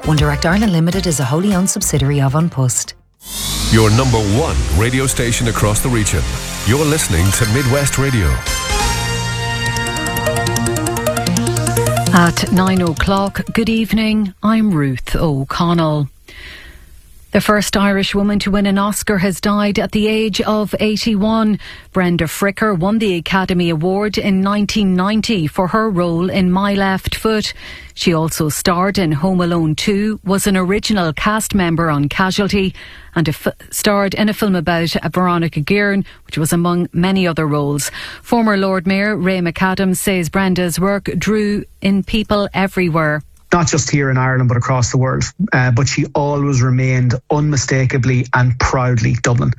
One Direct Ireland Limited is a wholly owned subsidiary of An Post. Your number one radio station across the region. You're listening to Midwest Radio. At 9 o'clock, good evening, I'm Ruth O'Connell. The first Irish woman to win an Oscar has died at the age of 81. Brenda Fricker won the Academy Award in 1990 for her role in My Left Foot. She also starred in Home Alone 2, was an original cast member on Casualty, and starred in a film about Veronica Guerin, which was among many other roles. Former Lord Mayor Ray McAdams says Brenda's work drew in people everywhere. Not just here in Ireland, but across the world. But she always remained unmistakably and proudly Dublin.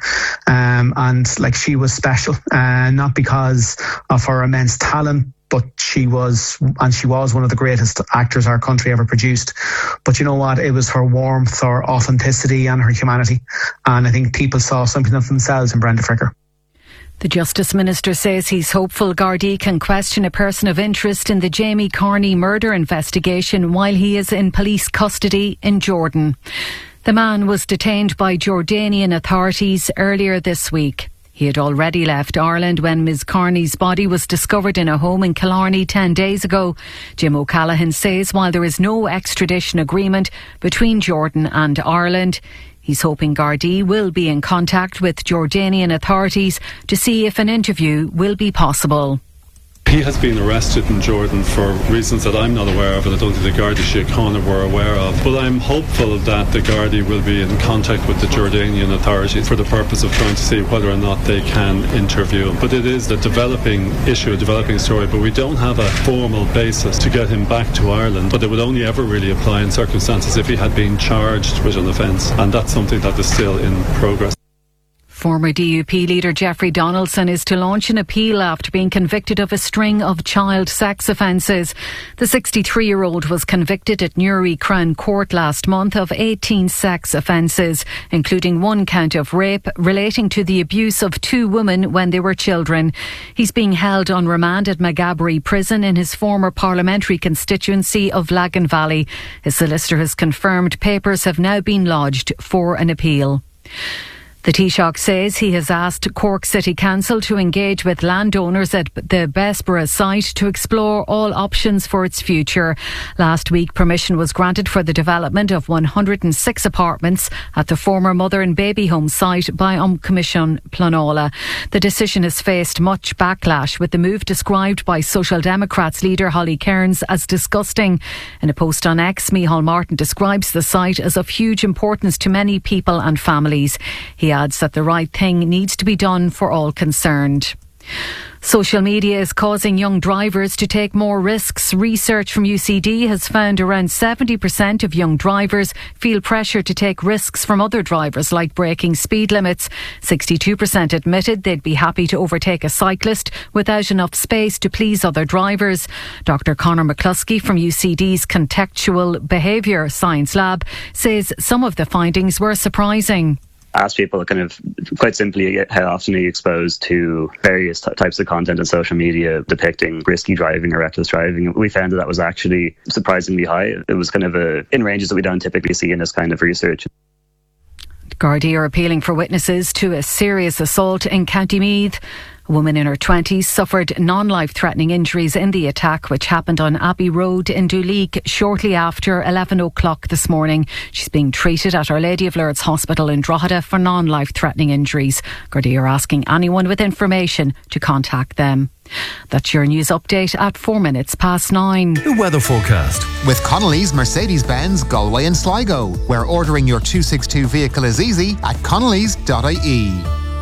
And she was special, not because of her immense talent, but she was one of the greatest actors our country ever produced. But you know what? It was her warmth, her authenticity and her humanity. And I think people saw something of themselves in Brenda Fricker. The Justice Minister says he's hopeful Gardaí can question a person of interest in the Jamie Carney murder investigation while he is in police custody in Jordan. The man was detained by Jordanian authorities earlier this week. He had already left Ireland when Ms Carney's body was discovered in a home in Killarney 10 days ago. Jim O'Callaghan says while there is no extradition agreement between Jordan and Ireland, he's hoping Gardaí will be in contact with Jordanian authorities to see if an interview will be possible. He has been arrested in Jordan for reasons that I'm not aware of, and I don't think the Garda Síochána were aware of. But I'm hopeful that the Gardaí will be in contact with the Jordanian authorities for the purpose of trying to see whether or not they can interview him. But it is a developing issue, a developing story, but we don't have a formal basis to get him back to Ireland. But it would only ever really apply in circumstances if he had been charged with an offence, and that's something that is still in progress. Former DUP leader Jeffrey Donaldson is to launch an appeal after being convicted of a string of child sex offences. The 63-year-old was convicted at Newry Crown Court last month of 18 sex offences, including one count of rape relating to the abuse of 2 women when they were children. He's being held on remand at Maghaberry Prison in his former parliamentary constituency of Lagan Valley. His solicitor has confirmed papers have now been lodged for an appeal. The Taoiseach says he has asked Cork City Council to engage with landowners at the Bessborough site to explore all options for its future. Last week, permission was granted for the development of 106 apartments at the former mother and baby home site by Commission Planola. The decision has faced much backlash, with the move described by Social Democrats leader Holly Cairns as disgusting. In a post on X, Micheál Martin describes the site as of huge importance to many people and families. He adds that the right thing needs to be done for all concerned. Social media is causing young drivers to take more risks. Research from UCD has found around 70% of young drivers feel pressure to take risks from other drivers, like breaking speed limits. 62% admitted they'd be happy to overtake a cyclist without enough space to please other drivers. Dr. Conor McCluskey from UCD's Contextual Behaviour Science Lab says some of the findings were surprising. Ask people kind of quite simply how often are you exposed to various types of content on social media depicting risky driving or reckless driving. We found that was actually surprisingly high. It was kind of in ranges that we don't typically see in this kind of research. Gardaí are appealing for witnesses to a serious assault in County Meath. A woman in her 20s suffered non-life-threatening injuries in the attack, which happened on Abbey Road in Duleek shortly after 11 o'clock this morning. She's being treated at Our Lady of Lourdes Hospital in Drogheda for non-life-threatening injuries. Gardaí are asking anyone with information to contact them. That's your news update at 4 minutes past 9. The weather forecast with Connolly's Mercedes-Benz Galway and Sligo, where ordering your 262 vehicle is easy at connellys.ie.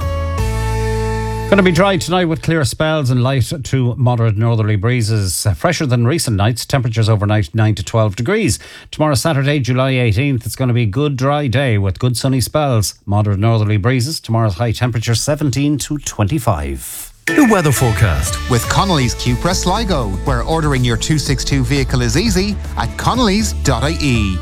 Going to be dry tonight with clear spells and light to moderate northerly breezes. Fresher than recent nights. Temperatures overnight 9 to 12 degrees. Tomorrow, Saturday, July 18th, it's going to be a good dry day with good sunny spells. Moderate northerly breezes. Tomorrow's high temperature 17 to 25. The weather forecast with Connolly's Cupra Sligo, where ordering your 262 vehicle is easy at connellys.ie.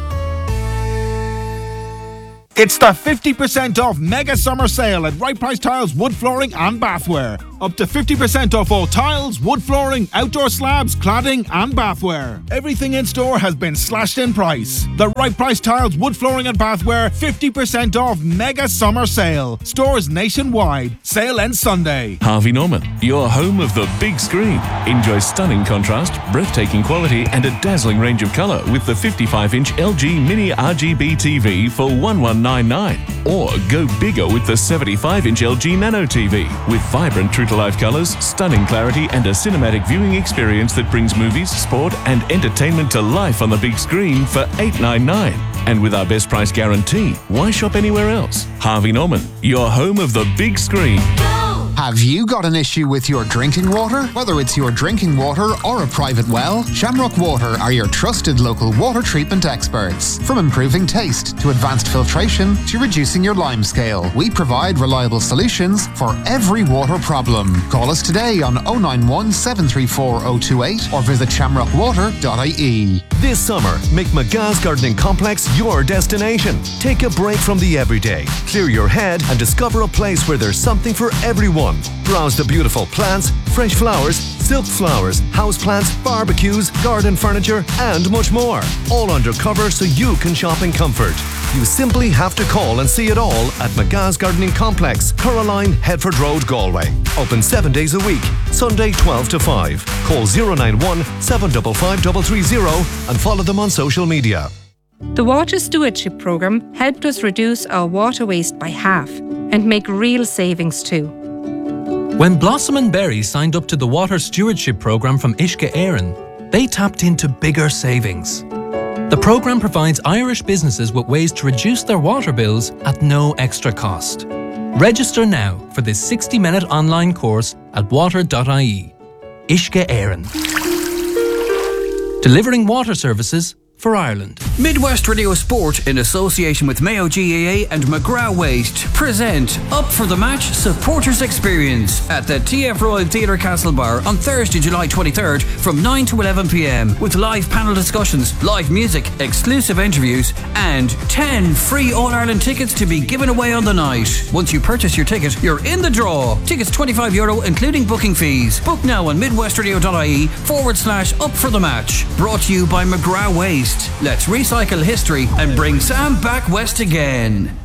It's the 50% off mega summer sale at Right Price Tiles, Wood Flooring and Bathware. Up to 50% off all tiles, wood flooring, outdoor slabs, cladding and bathware. Everything in store has been slashed in price. The Right Price Tiles, wood flooring and bathware, 50% off mega summer sale. Stores nationwide. Sale ends Sunday. Harvey Norman, your home of the big screen. Enjoy stunning contrast, breathtaking quality and a dazzling range of colour with the 55-inch LG Mini RGB TV for $1,199. Or go bigger with the 75-inch LG Nano TV with vibrant true-to-life colours, stunning clarity and a cinematic viewing experience that brings movies, sport and entertainment to life on the big screen for $899. And with our best price guarantee, why shop anywhere else? Harvey Norman, your home of the big screen. Have you got an issue with your drinking water? Whether it's your drinking water or a private well, Shamrock Water are your trusted local water treatment experts. From improving taste to advanced filtration to reducing your lime scale, we provide reliable solutions for every water problem. Call us today on 091 734 028 or visit shamrockwater.ie. This summer, make McGa's Gardening Complex your destination. Take a break from the everyday, clear your head and discover a place where there's something for everyone. Browse the beautiful plants, fresh flowers, silk flowers, houseplants, barbecues, garden furniture and much more. All under cover so you can shop in comfort. You simply have to call and see it all at McGa's Gardening Complex, Coraline, Headford Road, Galway. Open 7 days a week, Sunday 12 to 5. Call 091 755 330 and follow them on social media. The Water Stewardship Programme helped us reduce our water waste by half and make real savings too. When Blossom and Berry signed up to the Water Stewardship Programme from Uisce Éireann, they tapped into bigger savings. The programme provides Irish businesses with ways to reduce their water bills at no extra cost. Register now for this 60-minute online course at water.ie. Uisce Éireann. Delivering water services for Ireland. Midwest Radio Sport, in association with Mayo GAA and McGrath Waste, present Up for the Match Supporters Experience at the TF Royal Theatre Castlebar on Thursday, July 23rd from 9 to 11 p.m. with live panel discussions, live music, exclusive interviews and 10 free All-Ireland tickets to be given away on the night. Once you purchase your ticket, you're in the draw. Tickets €25 including booking fees. Book now on midwestradio.ie/Up for the Match. Brought to you by McGrath Waste. Let's recycle history and bring Sam back west again.